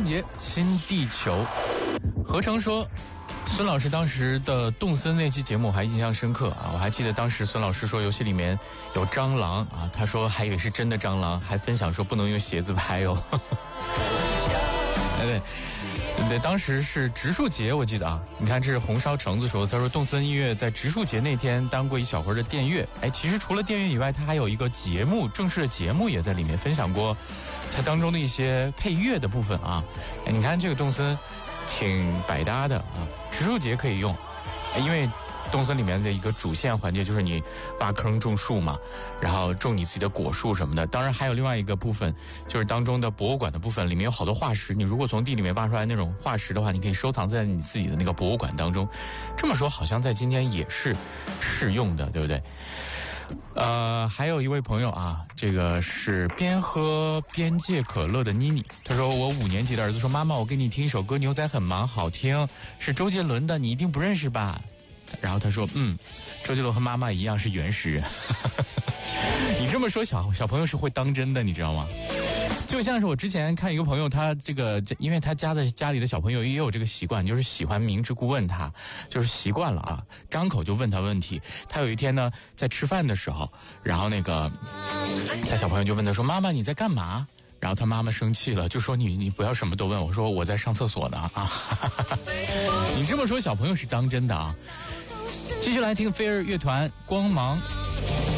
节新地球。何成说，孙老师当时的动森那期节目我还印象深刻啊！我还记得当时孙老师说游戏里面有蟑螂啊，他说还以为是真的蟑螂，还分享说不能用鞋子拍哦。对，当时是植树节，我记得啊。你看，这是红烧橙子说，他说动森音乐在植树节那天当过一小会儿的电乐。其实除了电乐以外，他还有一个节目，正式的节目也在里面分享过他当中的一些配乐的部分啊。你看这个动森挺百搭的啊，植树节可以用，因为动森里面的一个主线环节就是你挖坑种树嘛，然后种你自己的果树什么的。当然还有另外一个部分，就是当中的博物馆的部分，里面有好多化石，你如果从地里面挖出来那种化石的话，你可以收藏在你自己的那个博物馆当中。这么说好像在今天也是适用的，对不对？还有一位朋友啊，这个是边喝边戒可乐的妮妮，他说我5年级的儿子说，妈妈我给你听一首歌，牛仔很忙，好听，是周杰伦的，你一定不认识吧？然后他说周杰伦和妈妈一样是原始人。你这么说小朋友是会当真的，你知道吗？就像是我之前看一个朋友，他这个因为他家里的小朋友也有这个习惯，就是喜欢明知故问他，就是习惯了啊，张口就问他问题。他有一天呢在吃饭的时候，然后他小朋友就问他说，妈妈你在干嘛？然后他妈妈生气了，就说你不要什么都问。我说我在上厕所呢啊。你这么说小朋友是当真的啊。继续来听飞儿乐团光芒。